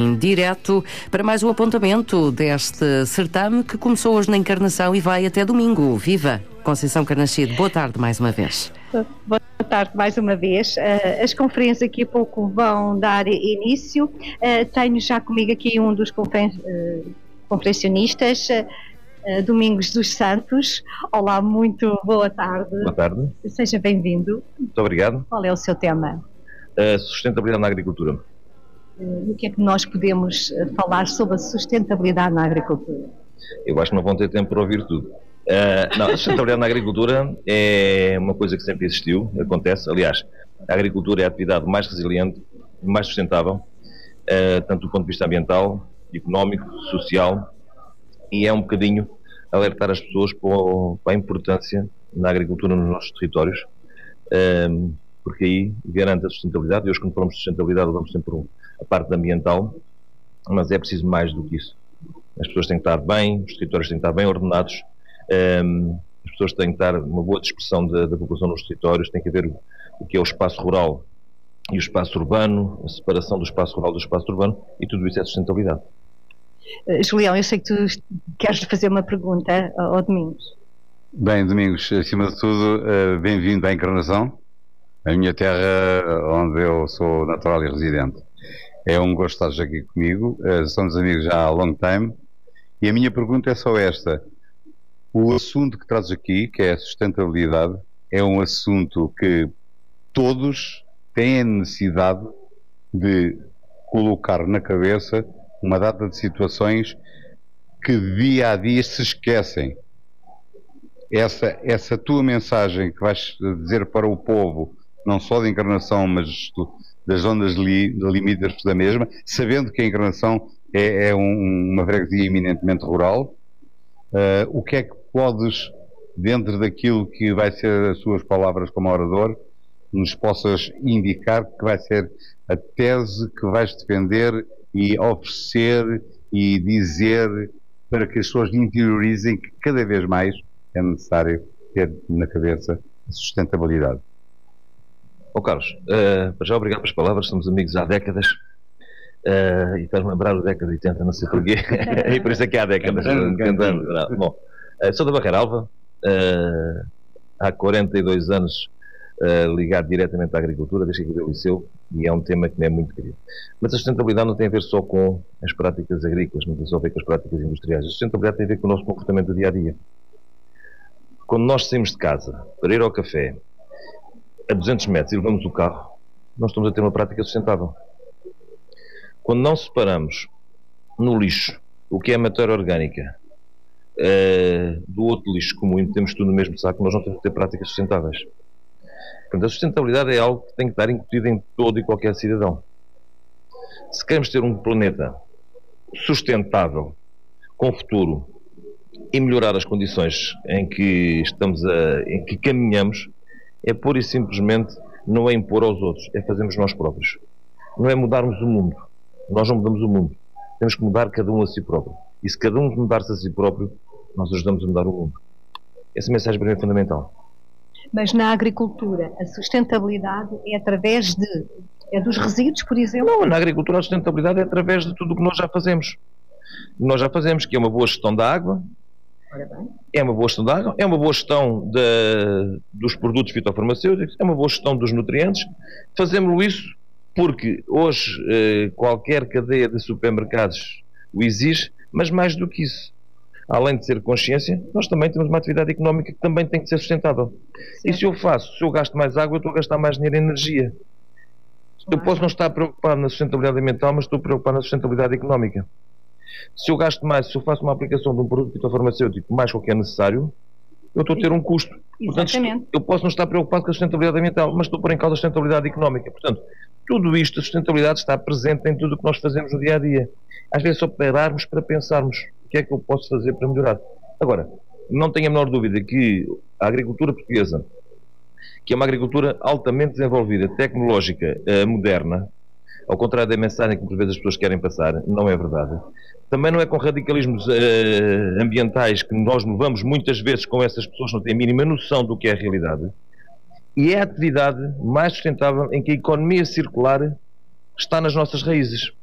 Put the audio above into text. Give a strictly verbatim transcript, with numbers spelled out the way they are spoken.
Em direto para mais um apontamento deste certame que começou hoje na Encarnação e vai até domingo. Viva! Conceição Carnaxide, boa tarde mais uma vez. Boa tarde mais uma vez. As conferências aqui a pouco vão dar início. Tenho já comigo aqui um dos conferen- conferencionistas, Domingos dos Santos. Olá, muito boa tarde. Boa tarde. Seja bem-vindo. Muito obrigado. Qual é o seu tema? A sustentabilidade na agricultura. O que é que nós podemos falar sobre a sustentabilidade na agricultura? Eu acho que não vão ter tempo para ouvir tudo. Uh, não, a sustentabilidade na agricultura é uma coisa que sempre existiu, acontece. Aliás, a agricultura é a atividade mais resiliente, mais sustentável, uh, tanto do ponto de vista ambiental, económico, social, e é um bocadinho alertar as pessoas para a importância na agricultura nos nossos territórios, uh, porque aí garante a sustentabilidade. E hoje, quando falamos de sustentabilidade, vamos sempre por a parte ambiental, mas é preciso mais do que isso. As pessoas têm que estar bem, os territórios têm que estar bem ordenados, um, as pessoas têm que estar uma boa dispersão da, da população nos territórios, tem que haver o, o que é o espaço rural e o espaço urbano, a separação do espaço rural do espaço urbano, e tudo isso é sustentabilidade. Uh, Julião, eu sei que tu queres fazer uma pergunta ao, ao Domingos. Bem, Domingos, acima de tudo, uh, bem-vindo à Encarnação, a minha terra onde eu sou natural e residente. É um gosto estar aqui comigo, uh, somos amigos já há long time, e a minha pergunta é só esta. O assunto que trazes aqui, que é a sustentabilidade, é um assunto que todos têm a necessidade de colocar na cabeça uma data de situações que dia a dia se esquecem. Essa, essa tua mensagem que vais dizer para o povo, não só da Encarnação, mas das zonas li, limítrofes da mesma, sabendo que a Encarnação é, é um, uma freguesia eminentemente rural, uh, o que é que podes, dentro daquilo que vai ser as suas palavras como orador, nos possas indicar que vai ser a tese que vais defender e oferecer e dizer para que as pessoas interiorizem que cada vez mais é necessário ter na cabeça a sustentabilidade? Ó Carlos, uh, já obrigado pelas palavras, somos amigos há décadas, uh, e faz-me lembrar o década de oitenta, não sei porquê, e por isso é que há décadas. Tentando, não. Bom, uh, sou da Barreira Alva, uh, há quarenta e dois anos uh, ligado diretamente à agricultura, desde que acabei o liceu, e é um tema que me é muito querido. Mas a sustentabilidade não tem a ver só com as práticas agrícolas, não tem só a ver com as práticas industriais. A sustentabilidade tem a ver com o nosso comportamento do dia-a-dia. Quando nós saímos de casa para ir ao café, a duzentos metros e levamos o carro, nós estamos a ter uma prática sustentável. Quando não separamos no lixo o que é matéria orgânica uh, do outro lixo comum e temos tudo no mesmo saco, nós não temos que ter práticas sustentáveis. Portanto, a sustentabilidade é algo que tem que estar incutido em todo e qualquer cidadão. Se queremos ter um planeta sustentável, com futuro, e melhorar as condições em que estamos a, em que caminhamos, é pura e simplesmente não é impor aos outros, é fazermos nós próprios. Não é mudarmos o mundo. Nós não mudamos o mundo. Temos que mudar cada um a si próprio. E se cada um mudar-se a si próprio, nós ajudamos a mudar o mundo. Essa mensagem para mim é fundamental. Mas na agricultura, a sustentabilidade é através de... é dos resíduos, por exemplo? Não, na agricultura a sustentabilidade é através de tudo o que nós já fazemos. Nós já fazemos, que é uma boa gestão da água, é uma boa gestão da água, é uma boa gestão de, dos produtos fitofarmacêuticos, é uma boa gestão dos nutrientes. Fazemos isso porque hoje eh, qualquer cadeia de supermercados o exige, mas mais do que isso, além de ser consciência, nós também temos uma atividade económica que também tem que ser sustentável. Sim. E se eu faço, se eu gasto mais água, eu estou a gastar mais dinheiro em energia. Eu posso não estar preocupado na sustentabilidade ambiental, mas estou preocupado na sustentabilidade económica. Se eu gasto mais, se eu faço uma aplicação de um produto fitofarmacêutico mais do que é necessário, eu estou a ter um custo. Portanto, eu posso não estar preocupado com a sustentabilidade ambiental, mas estou a pôr em causa a sustentabilidade económica. Portanto, tudo isto, a sustentabilidade está presente em tudo o que nós fazemos no dia-a-dia. Às vezes só pararmos para pensarmos o que é que eu posso fazer para melhorar. Agora, não tenho a menor dúvida que a agricultura portuguesa, que é uma agricultura altamente desenvolvida, tecnológica, eh, moderna, ao contrário da mensagem que por vezes as pessoas querem passar, não é verdade. Também não é com radicalismos uh, ambientais que nós levamos muitas vezes com essas pessoas que não têm a mínima noção do que é a realidade. E é a atividade mais sustentável em que a economia circular está nas nossas raízes.